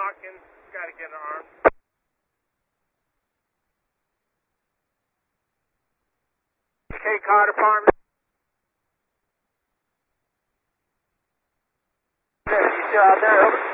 talking. Got to get armed. Cape Cod Department. You still out there? Over.